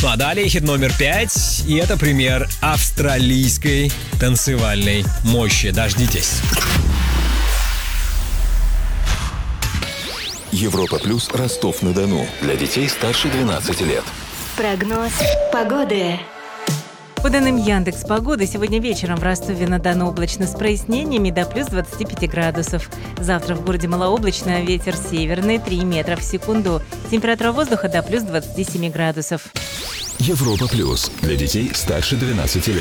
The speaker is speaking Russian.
Ну а далее хит номер 5, и это пример австралийской танцевальной мощи. Дождитесь. Европа плюс Ростов-на-Дону. Для детей старше 12 лет. Прогноз погоды. По данным Яндекс.Погоды, сегодня вечером в Ростове-на-Дону облачно с прояснениями до плюс 25 градусов. Завтра в городе малооблачно, ветер северный 3 метра в секунду. Температура воздуха до плюс 27 градусов. Европа плюс. Для детей старше 12 лет.